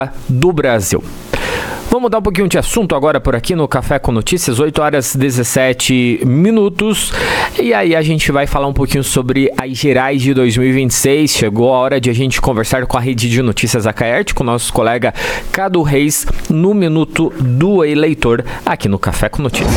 do Brasil. Vamos mudar um pouquinho de assunto agora por aqui no Café com Notícias, 8h17. E aí a gente vai falar um pouquinho sobre as gerais de 2026. Chegou a hora de a gente conversar com a Rede de Notícias Acaerte, com o nosso colega Cadu Reis, no Minuto do Eleitor, aqui no Café com Notícias.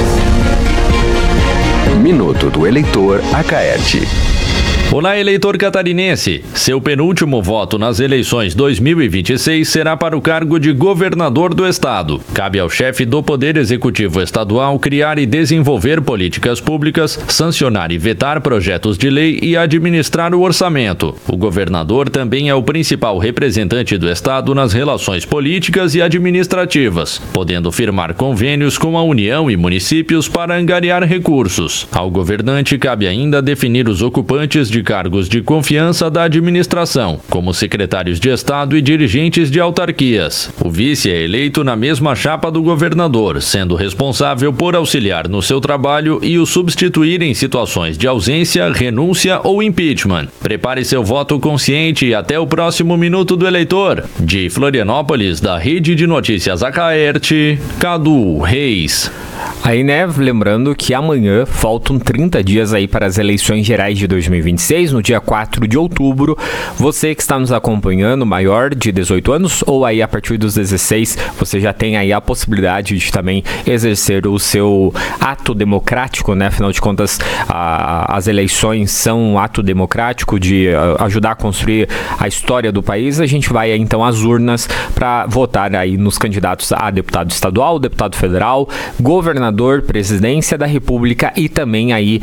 Minuto do Eleitor Acaerte. Olá, eleitor catarinense. Seu penúltimo voto nas eleições 2026 será para o cargo de governador do estado. Cabe ao chefe do Poder Executivo Estadual criar e desenvolver políticas públicas, sancionar e vetar projetos de lei e administrar o orçamento. O governador também é o principal representante do estado nas relações políticas e administrativas, podendo firmar convênios com a União e municípios para angariar recursos. Ao governante cabe ainda definir os ocupantes de cargos de confiança da administração, como secretários de Estado e dirigentes de autarquias. O vice é eleito na mesma chapa do governador, sendo responsável por auxiliar no seu trabalho e o substituir em situações de ausência, renúncia ou impeachment. Prepare seu voto consciente e até o próximo Minuto do Eleitor. De Florianópolis, da Rede de Notícias Acaerte, Cadu Reis. Aí, né, lembrando que amanhã faltam 30 dias aí para as eleições gerais de 2026, no dia 4 de outubro. Você que está nos acompanhando, maior de 18 anos ou aí a partir dos 16, você já tem aí a possibilidade de também exercer o seu ato democrático, né? Afinal de contas, as eleições são um ato democrático de ajudar a construir a história do país. A gente vai então às urnas para votar aí nos candidatos a deputado estadual, deputado federal, governador, presidência da República e também aí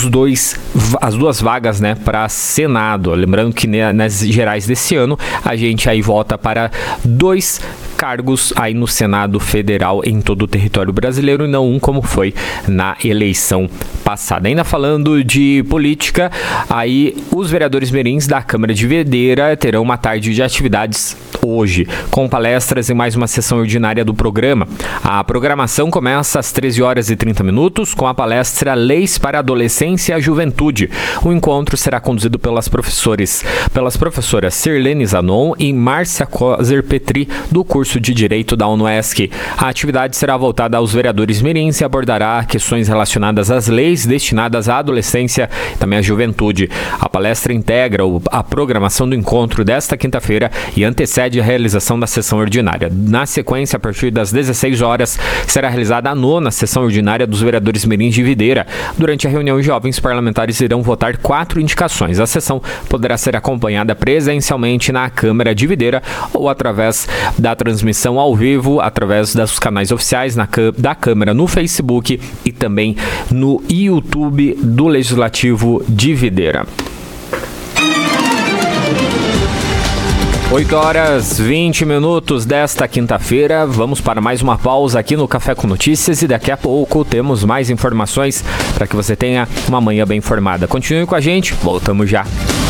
as duas vagas, né, para Senado. Lembrando que nas gerais desse ano a gente aí vota para 2 cargos aí no Senado Federal em todo o território brasileiro e não um como foi na eleição passada. Ainda falando de política, aí os vereadores mirins da Câmara de Videira terão uma tarde de atividades hoje, com palestras e mais uma sessão ordinária do programa. A programação começa às 13h30 com a palestra Leis para a Adolescência e a Juventude. O encontro será conduzido pelas professoras Sirlene Zanon e Márcia Coser Petri, do curso de Direito da UNOESC. A atividade será voltada aos vereadores mirins e abordará questões relacionadas às leis destinadas à adolescência e também à juventude. A palestra integra a programação do encontro desta quinta-feira e antecede a realização da sessão ordinária. Na sequência, a partir das 16 horas, será realizada a 9ª sessão ordinária dos vereadores mirins de Videira. Durante a reunião, os jovens parlamentares irão votar 4 indicações. A sessão poderá ser acompanhada presencialmente na Câmara de Videira ou através da transmissão ao vivo, através dos canais oficiais da Câmara no Facebook e também no YouTube do Legislativo de Videira. 8h20 desta quinta-feira. Vamos para mais uma pausa aqui no Café com Notícias e daqui a pouco temos mais informações para que você tenha uma manhã bem informada. Continue com a gente, voltamos já.